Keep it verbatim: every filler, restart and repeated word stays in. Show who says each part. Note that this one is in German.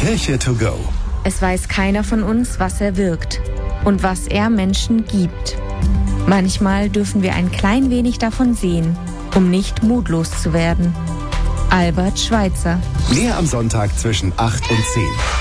Speaker 1: Kirche to go.
Speaker 2: Es weiß keiner von uns, was er wirkt und was er Menschen gibt. Manchmal dürfen wir ein klein wenig davon sehen, um nicht mutlos zu werden. Albert Schweitzer.
Speaker 1: Mehr am Sonntag zwischen acht und zehn.